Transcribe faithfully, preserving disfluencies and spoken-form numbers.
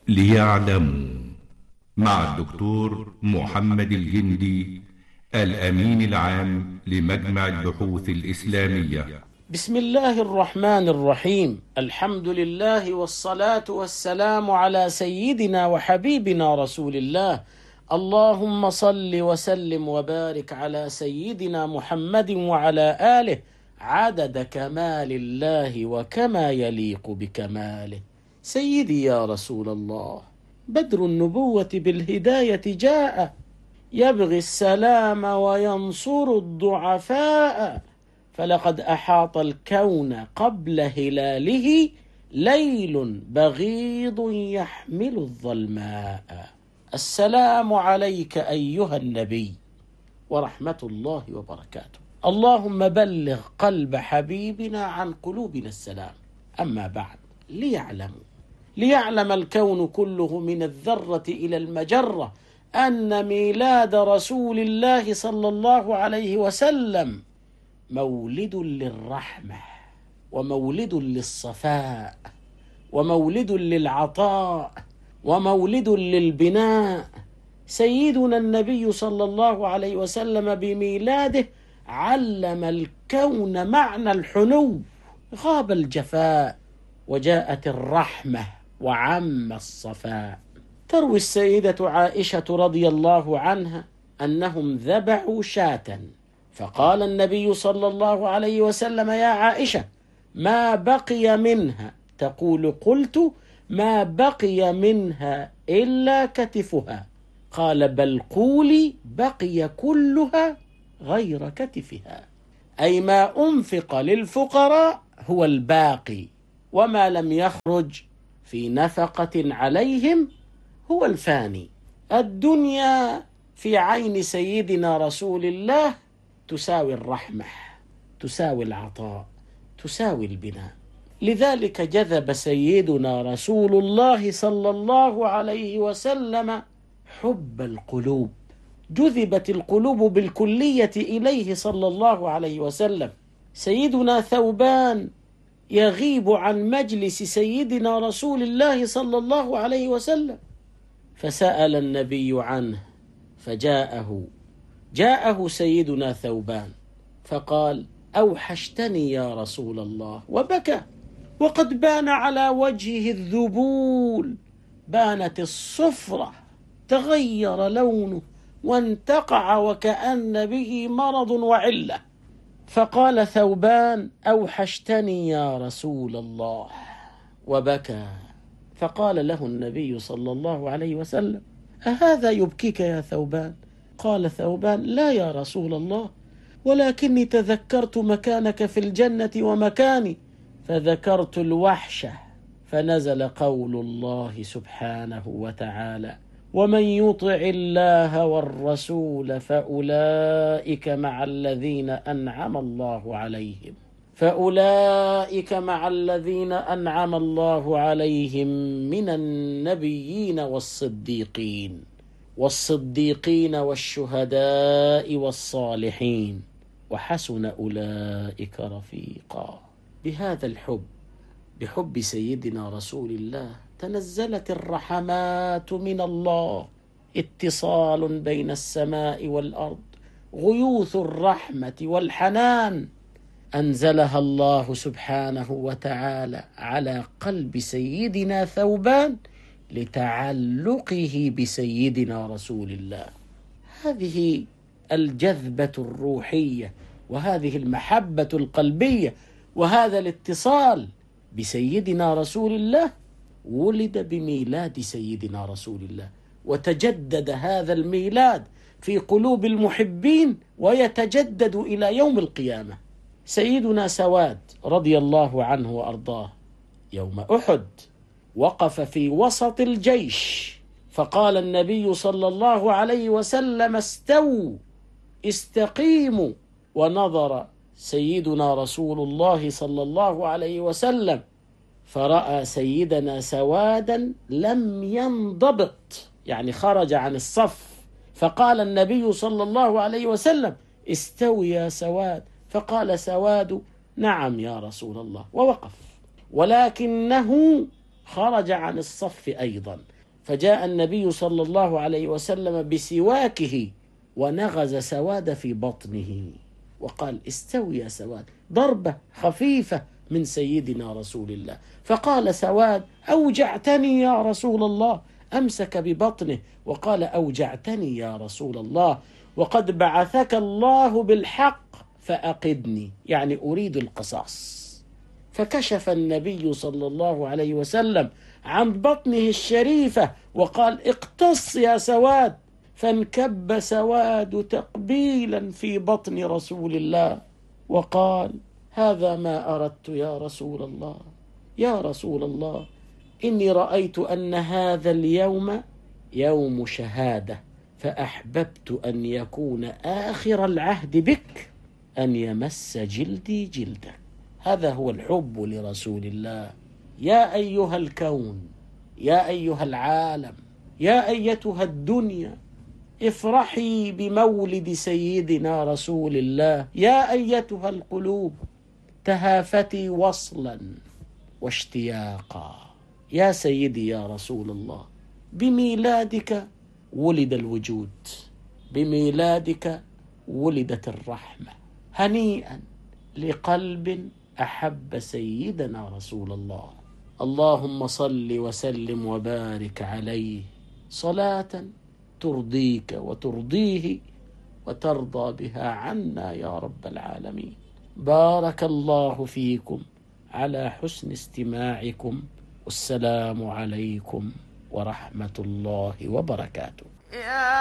ليعلموا مع الدكتور محمد الجندي، الأمين العام لمجمع البحوث الإسلامية. بسم الله الرحمن الرحيم. الحمد لله والصلاة والسلام على سيدنا وحبيبنا رسول الله. اللهم صل وسلم وبارك على سيدنا محمد وعلى آله عدد كمال الله وكما يليق بكماله. سيدي يا رسول الله، بدر النبوة بالهداية جاء، يبغي السلام وينصر الضعفاء، فلقد أحاط الكون قبل هلاله ليل بغيض يحمل الظلماء. السلام عليك أيها النبي ورحمة الله وبركاته. اللهم بلغ قلب حبيبنا عن قلوبنا السلام. أما بعد، ليعلموا ليعلم الكون كله من الذرة إلى المجرة أن ميلاد رسول الله صلى الله عليه وسلم مولد للرحمة، ومولد للصفاء، ومولد للعطاء، ومولد للبناء. سيدنا النبي صلى الله عليه وسلم بميلاده علم الكون معنى الحنو، غاب الجفاء وجاءت الرحمة وعم الصفاء. تروي السيدة عائشة رضي الله عنها أنهم ذبحوا شاة، فقال النبي صلى الله عليه وسلم: يا عائشة، ما بقي منها؟ تقول: قلت: ما بقي منها إلا كتفها. قال: بل قولي: بقي كلها غير كتفها، أي ما أنفق للفقراء هو الباقي، وما لم يخرج في نفقة عليهم هو الفاني. الدنيا في عين سيدنا رسول الله تساوي الرحمة، تساوي العطاء، تساوي البناء. لذلك جذب سيدنا رسول الله صلى الله عليه وسلم حب القلوب، جذبت القلوب بالكلية إليه صلى الله عليه وسلم. سيدنا ثوبان يغيب عن مجلس سيدنا رسول الله صلى الله عليه وسلم، فسأل النبي عنه فجاءه جاءه سيدنا ثوبان فقال: أوحشتني يا رسول الله، وبكى، وقد بان على وجهه الذبول، بانت الصفرة، تغير لونه وانتقع وكأن به مرض وعلة. فقال ثوبان: أوحشتني يا رسول الله، وبكى. فقال له النبي صلى الله عليه وسلم: أهذا يبكيك يا ثوبان؟ قال ثوبان: لا يا رسول الله، ولكني تذكرت مكانك في الجنة ومكاني، فذكرت الوحشة، فنزل قول الله سبحانه وتعالى: ومن يطع الله والرسول فأولئك مع الذين أنعم الله عليهم فأولئك مع الذين أنعم الله عليهم من النبيين والصديقين والصديقين والشهداء والصالحين وحسن أولئك رفيقا. بهذا الحب، بحب سيدنا رسول الله، تنزلت الرحمات من الله، اتصال بين السماء والأرض، غيوث الرحمة والحنان أنزلها الله سبحانه وتعالى على قلب سيدنا ثوبان لتعلقه بسيدنا رسول الله. هذه الجذبة الروحية، وهذه المحبة القلبية، وهذا الاتصال بسيدنا رسول الله ولد بميلاد سيدنا رسول الله، وتجدد هذا الميلاد في قلوب المحبين ويتجدد إلى يوم القيامة. سيدنا سواد رضي الله عنه وأرضاه يوم أحد وقف في وسط الجيش، فقال النبي صلى الله عليه وسلم: استووا، استقيموا. ونظر سيدنا رسول الله صلى الله عليه وسلم فرأى سيدنا سوادا لم ينضبط، يعني خرج عن الصف، فقال النبي صلى الله عليه وسلم: استوي يا سواد. فقال سواد: نعم يا رسول الله، ووقف. ولكنه خرج عن الصف أيضا، فجاء النبي صلى الله عليه وسلم بسواكه ونغز سواد في بطنه وقال: استوي يا سواد، ضربة خفيفة من سيدنا رسول الله. فقال سواد: أوجعتني يا رسول الله. أمسك ببطنه وقال: أوجعتني يا رسول الله، وقد بعثك الله بالحق فأقدني، يعني أريد القصاص. فكشف النبي صلى الله عليه وسلم عن بطنه الشريفة وقال: اقتص يا سواد. فانكب سواد تقبيلا في بطن رسول الله وقال: هذا ما أردت يا رسول الله، يا رسول الله، إني رأيت أن هذا اليوم يوم شهادة، فأحببت أن يكون آخر العهد بك أن يمس جلدي جلدك. هذا هو الحب لرسول الله. يا أيها الكون، يا أيها العالم، يا أيتها الدنيا، افرحي بمولد سيدنا رسول الله. يا أيتها القلوب، تهافتي وصلا واشتياقا. يا سيدي يا رسول الله، بميلادك ولد الوجود، بميلادك ولدت الرحمة. هنيئا لقلب أحب سيدنا رسول الله. اللهم صل وسلم وبارك عليه صلاة ترضيك وترضيه وترضى بها عنا يا رب العالمين. بارك الله فيكم على حسن استماعكم، والسلام عليكم ورحمة الله وبركاته.